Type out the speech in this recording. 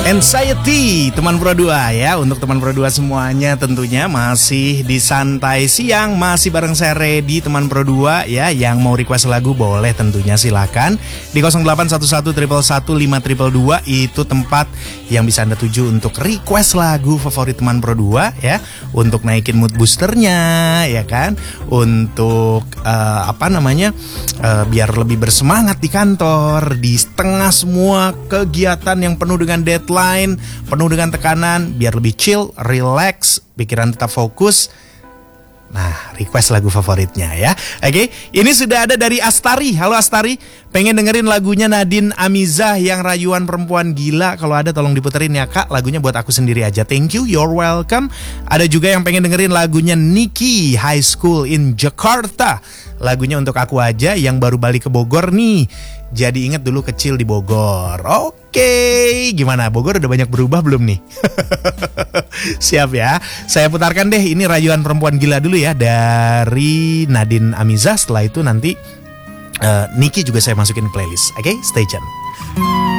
Anxiety, teman Pro 2 ya. Untuk teman Pro 2 semuanya tentunya masih di santai siang, masih bareng saya Reddy, teman Pro 2 ya. Yang mau request lagu boleh tentunya silakan di 0811 111 522 itu tempat yang bisa Anda tuju untuk request lagu favorit teman Pro 2 ya. Untuk naikin mood boosternya ya kan. Untuk biar lebih bersemangat di kantor, di tengah semua kegiatan yang penuh dengan deadline, penuh dengan tekanan, biar lebih chill, relax, pikiran tetap fokus. Nah, request lagu favoritnya ya. Oke, ini sudah ada dari Astari. Halo Astari, pengen dengerin lagunya Nadine Amizah yang Rayuan Perempuan Gila. Kalau ada tolong diputerin ya kak, lagunya buat aku sendiri aja. Thank you, you're welcome. Ada juga yang pengen dengerin lagunya Niki, High School in Jakarta. Lagunya untuk aku aja yang baru balik ke Bogor nih. Jadi ingat dulu kecil di Bogor. Oke, gimana? Bogor udah banyak berubah belum nih? Siap ya. Saya putarkan deh ini Rayuan Perempuan Gila dulu ya dari Nadine Amizah. Setelah itu nanti Niki juga saya masukin playlist. Oke, stay tune.